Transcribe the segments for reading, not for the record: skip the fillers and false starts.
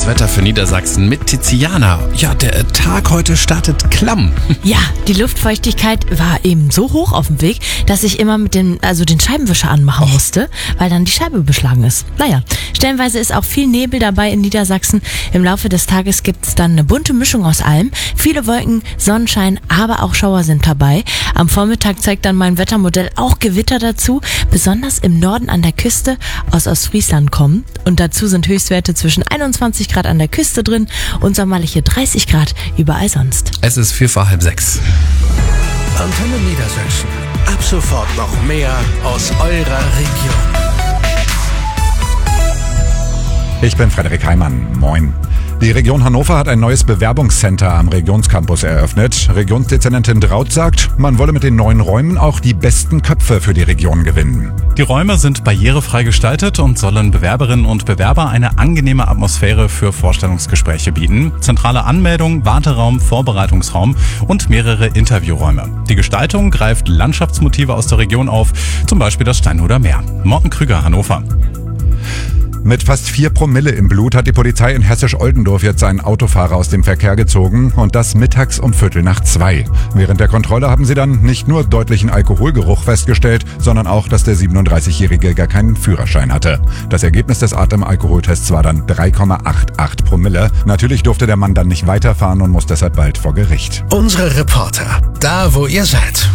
Das Wetter für Niedersachsen mit Tiziana. Ja, der Tag heute startet klamm. Ja, die Luftfeuchtigkeit war eben so hoch auf dem Weg, dass ich immer mit den Scheibenwischer anmachen musste, weil dann die Scheibe beschlagen ist. Naja, stellenweise ist auch viel Nebel dabei in Niedersachsen. Im Laufe des Tages gibt es dann eine bunte Mischung aus allem. Viele Wolken, Sonnenschein, aber auch Schauer sind dabei. Am Vormittag zeigt dann mein Wettermodell auch Gewitter dazu, besonders im Norden an der Küste aus Ostfriesland kommen. Und dazu sind Höchstwerte zwischen 21 Grad an der Küste drin und sommerliche 30 Grad überall sonst. Es ist 5:45. Antenne Niedersachsen. Ab sofort noch mehr aus eurer Region. Ich bin Frederik Heimann. Moin. Die Region Hannover hat ein neues Bewerbungscenter am Regionscampus eröffnet. Regionsdezernentin Draut sagt, man wolle mit den neuen Räumen auch die besten Köpfe für die Region gewinnen. Die Räume sind barrierefrei gestaltet und sollen Bewerberinnen und Bewerber eine angenehme Atmosphäre für Vorstellungsgespräche bieten. Zentrale Anmeldung, Warteraum, Vorbereitungsraum und mehrere Interviewräume. Die Gestaltung greift Landschaftsmotive aus der Region auf, zum Beispiel das Steinhuder Meer. Morten Krüger, Hannover. Mit fast 4 Promille im Blut hat die Polizei in Hessisch-Oldendorf jetzt einen Autofahrer aus dem Verkehr gezogen und das mittags um 1:45. Während der Kontrolle haben sie dann nicht nur deutlichen Alkoholgeruch festgestellt, sondern auch, dass der 37-Jährige gar keinen Führerschein hatte. Das Ergebnis des Atemalkoholtests war dann 3,88 Promille. Natürlich durfte der Mann dann nicht weiterfahren und muss deshalb bald vor Gericht. Unsere Reporter, da wo ihr seid.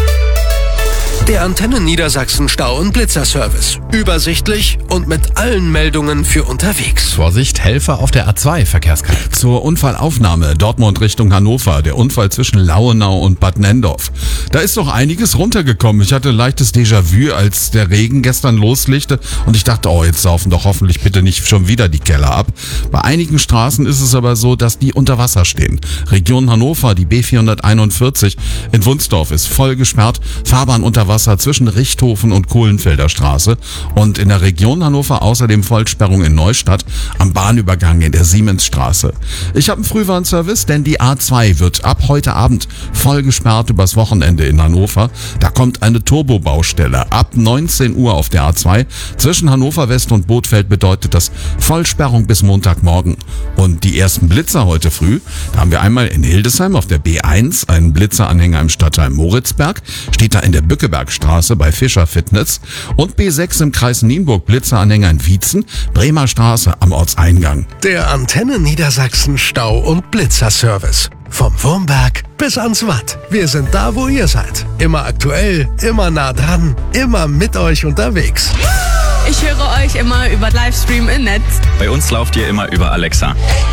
Der Antenne Niedersachsen Stau- und Blitzerservice. Übersichtlich und mit allen Meldungen für unterwegs. Vorsicht, Helfer auf der A2, Verkehrskarte. Zur Unfallaufnahme Dortmund Richtung Hannover, der Unfall zwischen Lauenau und Bad Nendorf. Da ist doch einiges runtergekommen. Ich hatte leichtes Déjà-vu, als der Regen gestern loslegte und ich dachte, jetzt saufen doch hoffentlich bitte nicht schon wieder die Keller ab. Bei einigen Straßen ist es aber so, dass die unter Wasser stehen. Region Hannover, die B441 in Wunsdorf ist voll gesperrt, Fahrbahn unter Wasser zwischen Richthofen und Kohlenfelder Straße und in der Region Hannover außerdem Vollsperrung in Neustadt am Bahnübergang in der Siemensstraße. Ich habe einen Frühwarnservice, denn die A2 wird ab heute Abend voll gesperrt übers Wochenende in Hannover. Da kommt eine Turbobaustelle. Ab 19 Uhr auf der A2 zwischen Hannover West und Bothfeld bedeutet das Vollsperrung bis Montagmorgen. Und die ersten Blitzer heute früh, da haben wir einmal in Hildesheim auf der B1 einen Blitzeranhänger im Stadtteil Moritzberg, steht da in der Bückebergstraße bei Fischer Fitness und B6 im Kreis Nienburg Blitzeranhänger in Wietzen, Bremer Straße am Ortseingang. Der Antenne Niedersachsen Stau- und Blitzerservice. Vom Wurmberg bis ans Watt. Wir sind da, wo ihr seid. Immer aktuell, immer nah dran, immer mit euch unterwegs. Ich höre euch immer über Livestream im Netz. Bei uns lauft ihr immer über Alexa.